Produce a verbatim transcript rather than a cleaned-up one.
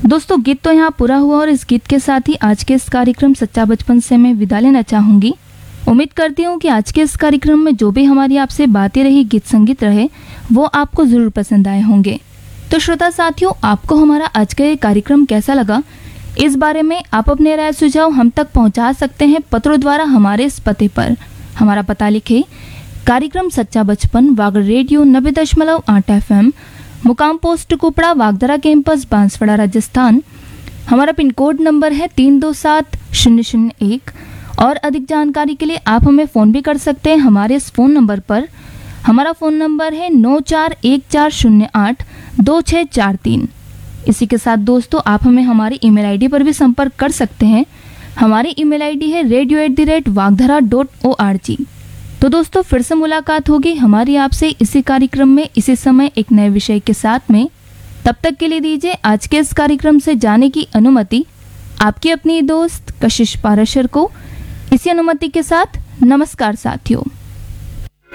दोस्तों गीत तो यहाँ पूरा हुआ और इस गीत के साथ ही आज के इस कार्यक्रम सच्चा बचपन से मैं विदा लेना चाहूँगी। उम्मीद करती हूँ कि आज के इस कार्यक्रम में जो भी हमारी आपसे बातें रही, गीत संगीत रहे, वो आपको ज़रूर पसंद आए होंगे। तो श्रोता साथियों, आपको हमारा आज का ये कार्यक्रम कैसा लगा, इस बारे में आप अपने राय सुझाव हम तक पहुंचा सकते हैं पत्रों द्वारा हमारे इस पते पर। हमारा पता लिखे, कार्यक्रम सच्चा बचपन, वागड़ रेडियो नब्बे दशमलव आठ एफ एम, मुकाम पोस्ट कुपड़ा, वागदरा कैंपस, बांसवाड़ा, राजस्थान। हमारा पिन कोड नंबर है तीन दो सात शून्य शून्य एक। और अधिक जानकारी के लिए आप हमें फ़ोन भी कर सकते हैं हमारे इस फ़ोन नंबर पर। हमारा फ़ोन नंबर है नौ चार एक चार शून्य आठ दो छः चार तीन। इसी के साथ दोस्तों, आप हमें हमारी ईमेल आईडी पर भी संपर्क कर सकते हैं। हमारी ईमेल आईडी है radio at the rate वागधरा dot O R G. तो दोस्तों, फिर से मुलाकात होगी हमारी आपसे इसी कार्यक्रम में, इसी समय एक नए विषय के साथ में। तब तक के लिए दीजिए आज के इस कार्यक्रम से जाने की अनुमति आपकी अपनी दोस्त कशिश पाराशर को। इसी अनुमति के साथ नमस्कार साथियों।